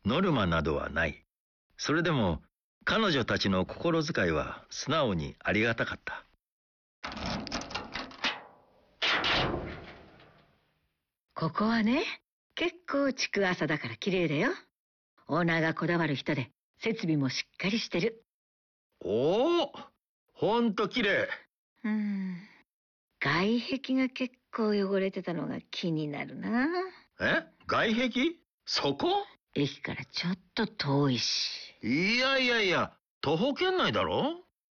ノルマなどはない。それでも彼女たちの心遣いは素直にありがたかった。 ここはね、結構築浅だから綺麗だよ。オーナーがこだわる人で、設備もしっかりしてる。 おお、ほんと綺麗。 外壁が結構汚れてたのが気になるな。 外壁？そこ？ 駅からちょっと遠いし。 いや、徒歩圏内だろ？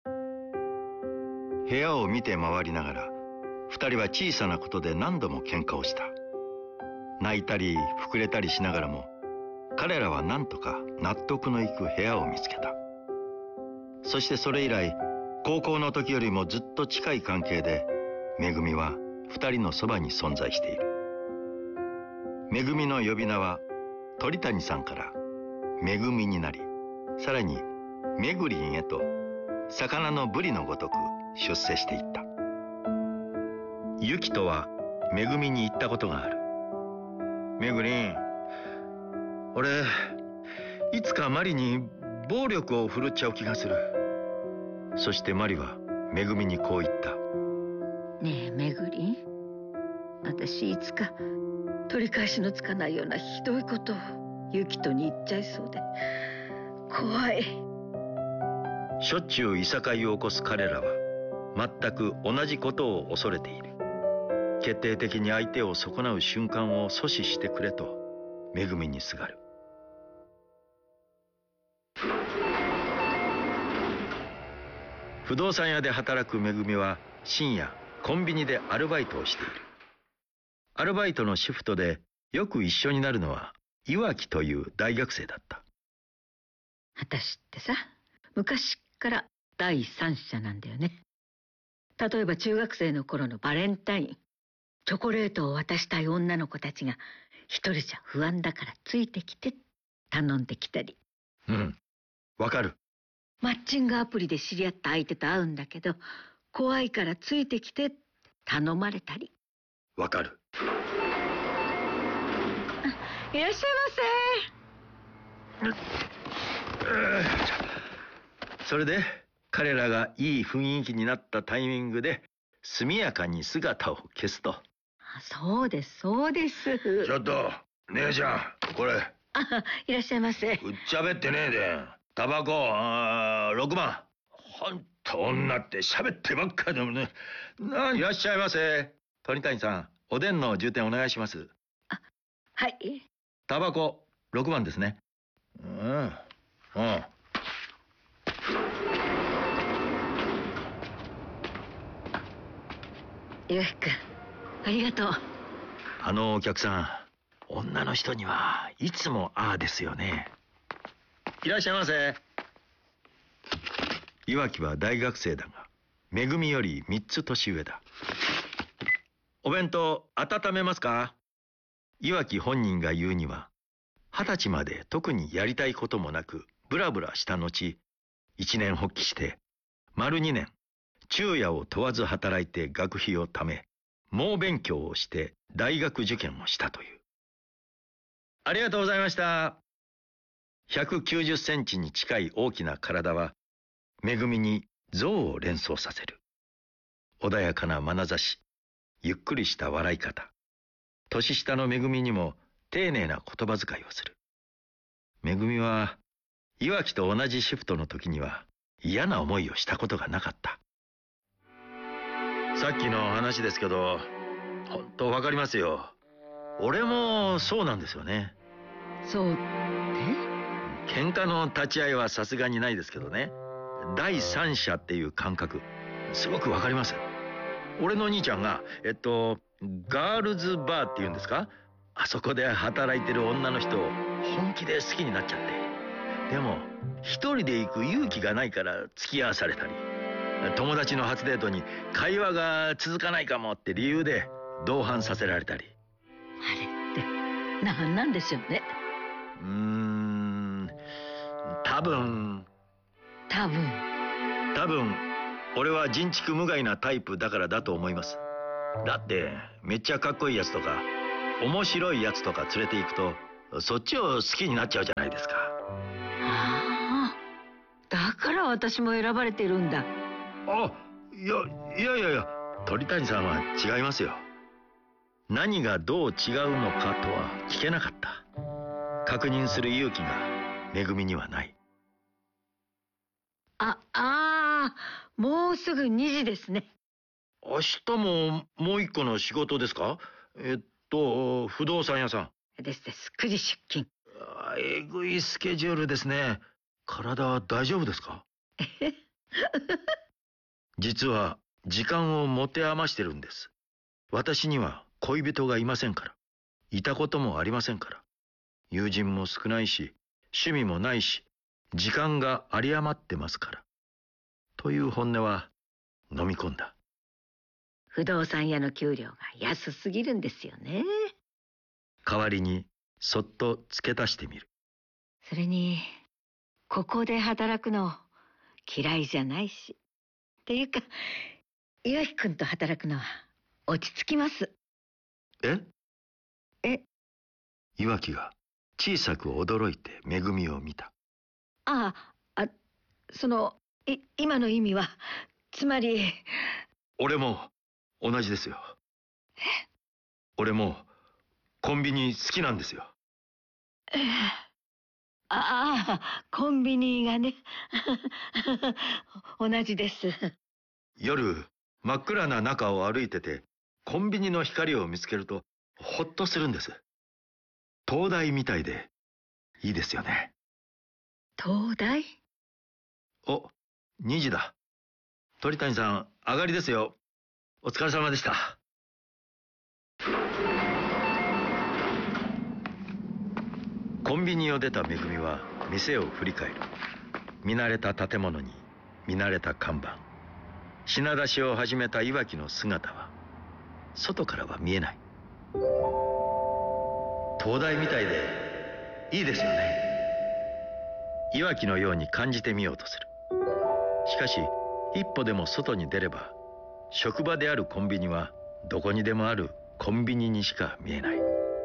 部屋を見て回りながら、二人は小さなことで何度も喧嘩をした。泣いたり膨れたりしながらも、彼らは何とか納得のいく部屋を見つけた。そしてそれ以来、高校の時よりもずっと近い関係で、めぐみは二人のそばに存在している。めぐみの呼び名は鳥谷さんからめぐみになり、さらにめぐりんへと魚のブリのごとく出世していった。ゆきとはめぐみに言ったことがある。めぐりん、俺いつかマリに暴力を振るっちゃう気がする。そしてマリはめぐみにこう言った。 ねえめぐりん、私いつか取り返しのつかないようなひどいことをゆきとに言っちゃいそうで怖い。 しょっちゅういさかいを起こす彼らは全く同じことを恐れている。決定的に相手を損なう瞬間を阻止してくれとめぐみにすがる。不動産屋で働くめぐみは深夜コンビニでアルバイトをしている。アルバイトのシフトでよく一緒になるのは岩木という大学生だった。 私ってさ、昔から第三者なんだよね。例えば中学生の頃のバレンタイン、チョコレートを渡したい女の子たちが一人じゃ不安だからついてきて頼んできたり。 わかる。 マッチングアプリで知り合った相手と会うんだけど怖いからついてきて頼まれたり。 わかる。 いらっしゃいませ。それで彼らがいい雰囲気になったタイミングで速やかに姿を消すと。 そうですそうです。 ちょっと姉ちゃん、これ。 いらっしゃいませ。 うっちゃべってねえで。タバコ6万。ほんと女って喋ってばっかでもね。いらっしゃいませ。鳥谷さん、おでんの充填お願いします。 はい。 タバコ6番ですね。 ゆうきくん、ありがとう。 あのお客さん、女の人にはいつもああですよね。いらっしゃいませ。岩木は大学生だが、めぐみより3つ年上だ。お弁当温めますか？岩木本人が言うには、20歳まで特にやりたいこともなくブラブラした後、一年発起して丸2年昼夜を問わず働いて学費を貯め、猛勉強をして大学受験をしたという。ありがとうございました。190センチに近い大きな体はめぐみに象を連想させる。穏やかな眼差し、ゆっくりした笑い方、年下のめぐみにも丁寧な言葉遣いをする。めぐみは岩木と同じシフトの時には嫌な思いをしたことがなかった。さっきの話ですけど、本当わかりますよ。俺もそうなんですよね。 そうって？ 喧嘩の立ち会いはさすがにないですけどね、第三者っていう感覚すごくわかります。俺の兄ちゃんがガールズバーっていうんですか、あそこで働いてる女の人を本気で好きになっちゃって、でも一人で行く勇気がないから付き合わされたり、友達の初デートに会話が続かないかもって理由で同伴させられたり。 あれって何なんでしょうね。 多分俺は人畜無害なタイプだからだと思います。だってめっちゃかっこいいやつとか面白いやつとか連れて行くとそっちを好きになっちゃうじゃないですか。 ああ、だから私も選ばれてるんだ。 あ、いや、鳥谷さんは違いますよ。何がどう違うのかとは聞けなかった。確認する勇気がめぐみにはない。 もうすぐ2時ですね。 明日ももう一個の仕事ですか？不動産屋さん。 です。9時出勤。 えぐいスケジュールですね。体は大丈夫ですか？実は時間を持て余してるんです。私には恋人がいませんから。いたこともありませんから。友人も少ないし、趣味もないし、時間が有り余ってますから。という本音は飲み込んだ。 不動産屋の給料が安すぎるんですよね。 代わりにそっと付け足してみる。 それに、ここで働くの嫌いじゃないし。っていうか、岩城くんと働くのは落ち着きます。 え？岩城が小さく驚いてめぐみを見た。 今の意味は、つまり。 俺も同じですよ。俺もコンビニ好きなんですよ。 コンビニがね。同じです。 夜、真っ暗な中を歩いてて、コンビニの光を見つけると、ほっとするんです。灯台みたいで、いいですよね。 灯台？ お、2時だ。鳥谷さん、上がりですよ。お疲れ様でした。コンビニを出ためぐみは店を振り返る。見慣れた建物に見慣れた看板。品出しを始めた岩城の姿は外からは見えない。灯台みたいでいいですよね。岩城のように感じてみようとする。しかし一歩でも外に出れば、職場であるコンビニはどこにでもあるコンビニにしか見えない。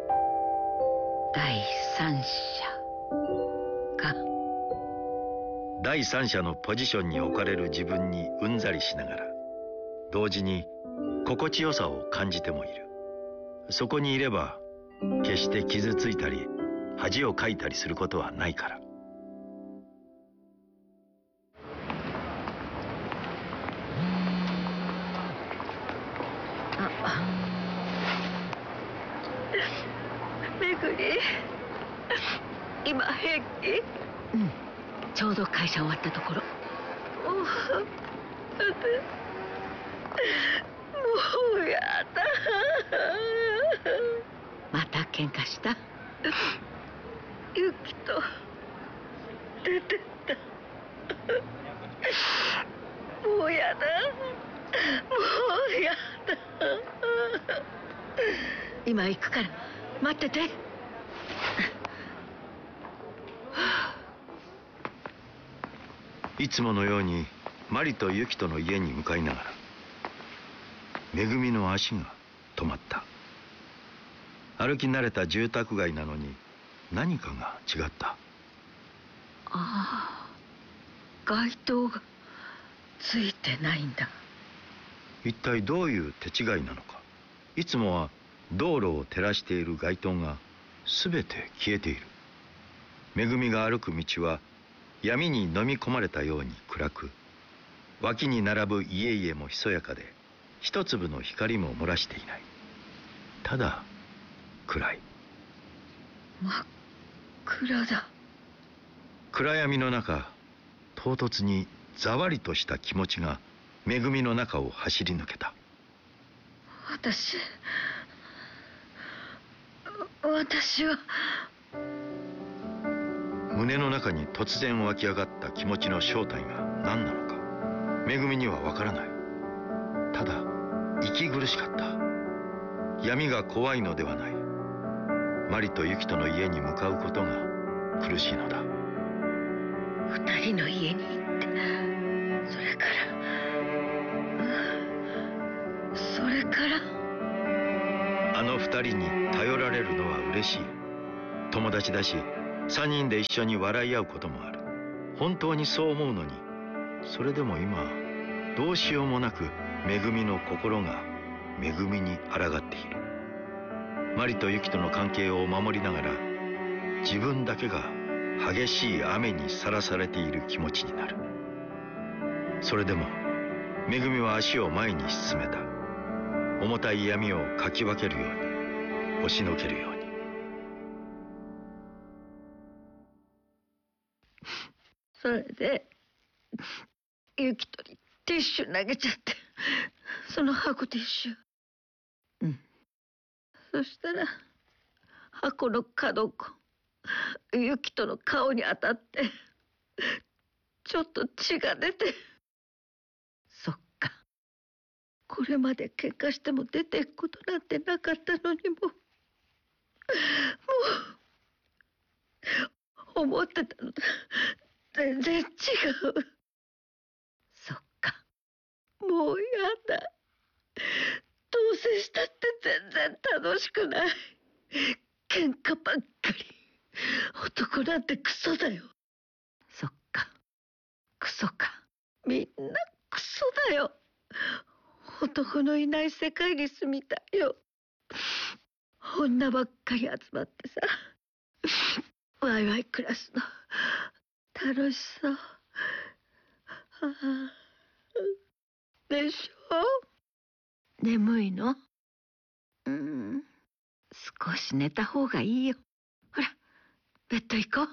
第三者か。 第三者のポジションに置かれる自分にうんざりしながら、同時に心地よさを感じてもいる。そこにいれば決して傷ついたり恥をかいたりすることはないから。 めぐり、今平気？うん、ちょうど会社終わったところ。もうやだ。また喧嘩した？ユキと出てった。もうやだ。今行くから待ってて。 いつものようにマリとユキとの家に向かいながら、めぐみの足が止まった。歩き慣れた住宅街なのに何かが違った。 街灯がついてないんだ。 一体どういう手違いなのか。いつもは道路を照らしている街灯が全て消えている。めぐみが歩く道は闇に飲み込まれたように暗く、脇に並ぶ家々もひそやかで、一粒の光も漏らしていない。ただ暗い。 真っ暗だ。 暗闇の中、唐突にざわりとした気持ちがめぐみの中を走り抜けた。 私は。 胸の中に突然湧き上がった気持ちの正体が何なのか、めぐみにはわからない。ただ息苦しかった。闇が怖いのではない。マリとユキとの家に向かうことが苦しいのだ。 二人の家に行って、それからあの二人に頼られるのは嬉しい。 友達だし、3人で一緒に笑い合うこともある。本当にそう思うのに、それでも今どうしようもなくめぐみの心がめぐみに抗っている。マリとユキとの関係を守りながら、自分だけが激しい雨にさらされている気持ちになる。それでもめぐみは足を前に進めた。重たい闇をかき分けるように、押しのけるように。 それでユキトにティッシュ投げちゃって、その箱ティッシュ。そしたら箱の角っこユキトの顔に当たって、ちょっと血が出て。そっか、これまで喧嘩しても出ていくことなんてなかったのに、もう思ってたのと全然違う。そっか、もうやだ。どうせしたって全然楽しくない。喧嘩ばっかり。男なんてクソだよ。そっか、クソか。みんなクソだよ。男のいない世界に住みたいよ。女ばっかり集まってさ、ワイワイ暮らすの楽しそう。でしょ。眠いの？少し寝た方がいいよ。ほら、ベッド行こ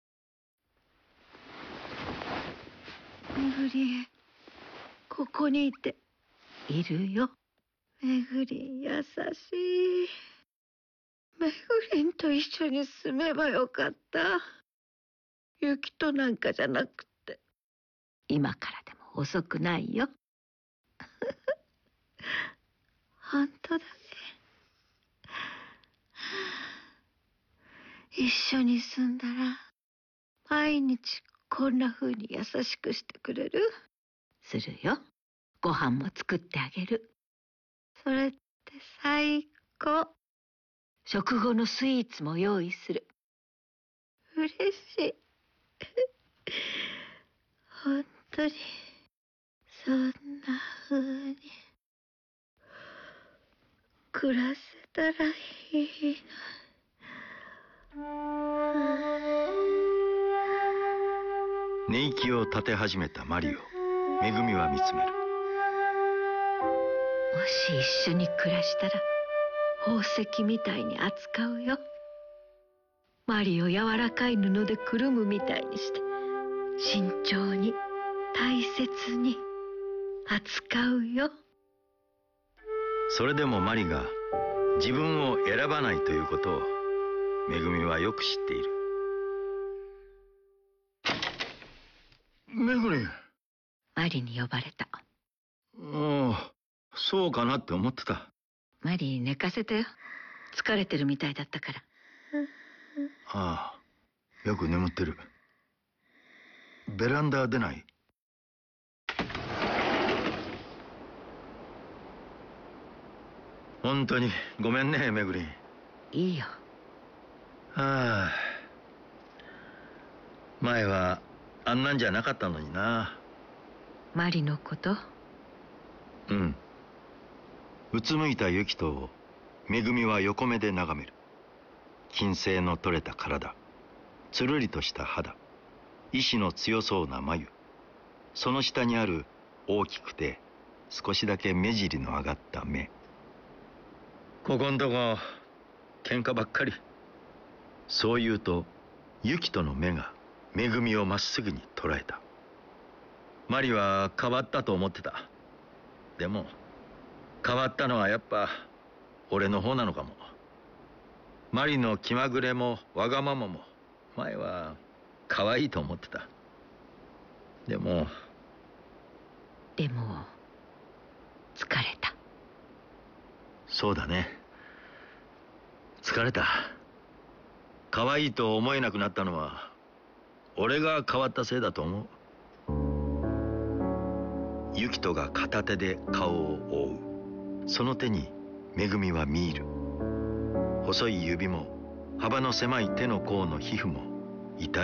う。めぐり、ここにいているよ。めぐり優しい。めぐりんと一緒に住めばよかった。ユキとなんかじゃなくて。今からでも遅くないよ。本当だね。一緒に住んだら毎日こんな風に優しくしてくれる？するよ。ご飯も作ってあげる。それって最高。食後のスイーツも用意する。嬉しい。本当にそんな風に暮らせたらいいの。 寝息を立て始めたマリをめぐみは見つめる。 もし一緒に暮らしたら宝石みたいに扱うよ。マリを柔らかい布でくるむみたいにして、慎重に大切に扱うよ。 それでもマリが自分を選ばないということをめぐみはよく知っている。めぐり。 マリに呼ばれた。 そうかなって思ってた。 マリ寝かせたよ。疲れてるみたいだったから。 ああ、よく眠ってる。ベランダ出ない？本当にごめんね、めぐりん。 いいよ。 前はあんなんじゃなかったのにな。 マリのこと？ うつむいたユキトをめぐみは横目で眺める。筋性の取れた体、つるりとした肌、意志の強そうな眉、その下にある大きくて少しだけ目尻の上がった目。ここんとこ喧嘩ばっかり。そう言うとユキトの目がめぐみをまっすぐに捉えた。マリは変わったと思ってた。でも変わったのはやっぱ俺の方なのかも。マリの気まぐれもわがままも前は可愛いと思ってた。でも疲れた。 そうだね、疲れた。可愛いと思えなくなったのは俺が変わったせいだと思う。ユキトが片手で顔を覆う。その手にめぐみは見入る。細い指も幅の狭い手の甲の皮膚も